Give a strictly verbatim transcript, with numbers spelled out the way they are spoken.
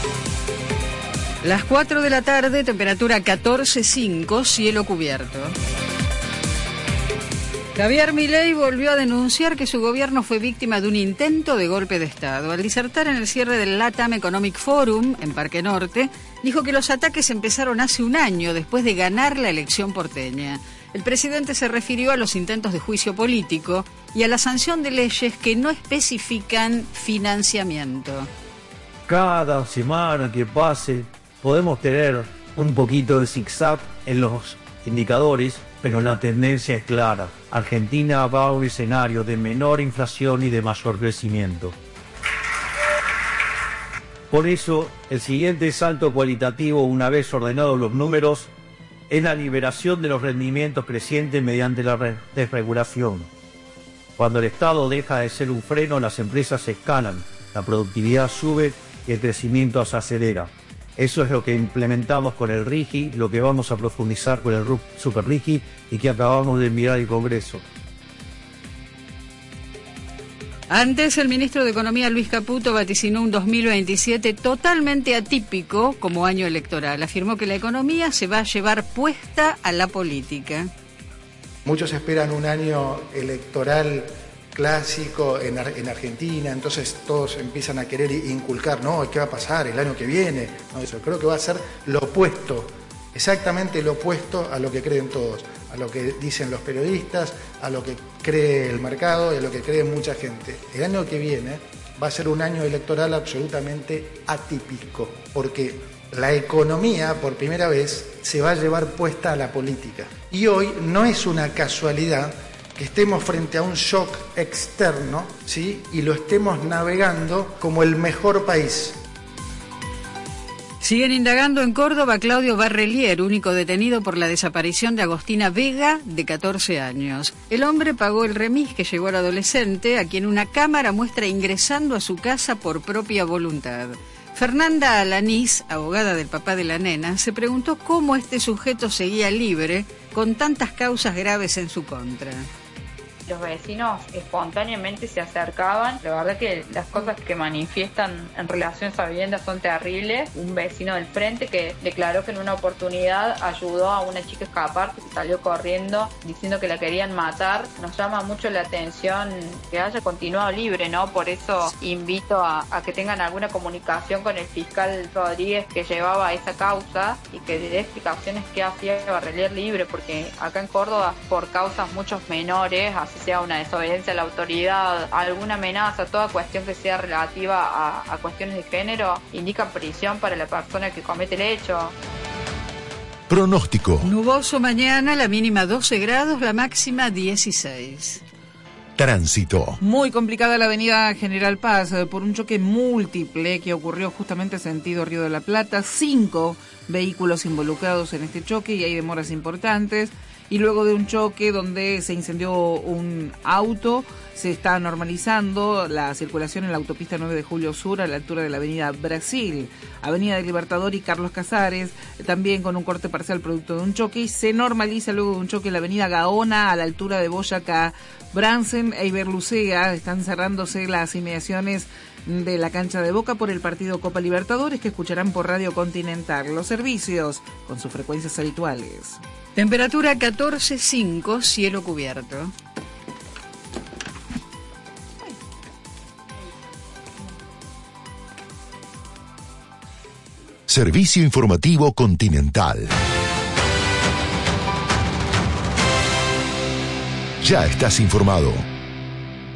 Las cuatro de la tarde, temperatura catorce punto cinco, cielo cubierto. Javier Milei volvió a denunciar que su gobierno fue víctima de un intento de golpe de Estado. Al disertar en el cierre del LATAM Economic Forum, en Parque Norte, dijo que los ataques empezaron hace un año, después de ganar la elección porteña. El presidente se refirió a los intentos de juicio político y a la sanción de leyes que no especifican financiamiento. Cada semana que pase podemos tener un poquito de zigzag en los indicadores, pero la tendencia es clara. Argentina va a un escenario de menor inflación y de mayor crecimiento. Por eso, el siguiente salto cualitativo, una vez ordenados los números, es la liberación de los rendimientos crecientes mediante la desregulación. Cuando el Estado deja de ser un freno, las empresas se escalan, la productividad sube y el crecimiento se acelera. Eso es lo que implementamos con el RIGI, lo que vamos a profundizar con el Super RIGI y que acabamos de enviar al Congreso. Antes, el ministro de Economía, Luis Caputo, vaticinó un dos mil veintisiete totalmente atípico como año electoral. Afirmó que la economía se va a llevar puesta a la política. Muchos esperan un año electoral clásico en, en Argentina, entonces todos empiezan a querer inculcar, no, ¿qué va a pasar el año que viene? No, eso creo que va a ser lo opuesto, exactamente lo opuesto a lo que creen todos, a lo que dicen los periodistas, a lo que cree el mercado y a lo que cree mucha gente. El año que viene va a ser un año electoral absolutamente atípico, porque la economía, por primera vez, se va a llevar puesta a la política. Y hoy no es una casualidad que estemos frente a un shock externo, ¿sí? Y lo estemos navegando como el mejor país. Siguen indagando en Córdoba Claudio Barrelier, único detenido por la desaparición de Agostina Vega, de catorce años. El hombre pagó el remis que llegó al adolescente, a quien una cámara muestra ingresando a su casa por propia voluntad. Fernanda Alanís, abogada del papá de la nena, se preguntó cómo este sujeto seguía libre con tantas causas graves en su contra. Los vecinos espontáneamente se acercaban. La verdad que las cosas que manifiestan en relación a esa vivienda son terribles. Un vecino del frente que declaró que en una oportunidad ayudó a una chica a escapar, que salió corriendo diciendo que la querían matar. Nos llama mucho la atención que haya continuado libre, ¿no? Por eso invito a, a que tengan alguna comunicación con el fiscal Rodríguez que llevaba esa causa y que dé explicaciones qué hacía Barrelier libre, porque acá en Córdoba, por causas muchos menores, así sea una desobediencia a la autoridad, alguna amenaza, toda cuestión que sea relativa a, a cuestiones de género, indica prisión para la persona que comete el hecho. Pronóstico. Nuboso mañana, la mínima doce grados, la máxima dieciséis. Tránsito. Muy complicada la avenida General Paz por un choque múltiple que ocurrió justamente sentido Río de la Plata. Cinco vehículos involucrados en este choque y hay demoras importantes. Y luego de un choque donde se incendió un auto, se está normalizando la circulación en la autopista nueve de Julio Sur a la altura de la avenida Brasil, avenida del Libertador y Carlos Casares, también con un corte parcial producto de un choque, y se normaliza luego de un choque en la avenida Gaona a la altura de Boyacá. Bransen e Iberlucea están cerrándose las inmediaciones de la cancha de Boca por el partido Copa Libertadores, que escucharán por Radio Continental. Los servicios con sus frecuencias habituales. Temperatura catorce punto cinco, cielo cubierto. Servicio informativo Continental. Ya estás informado.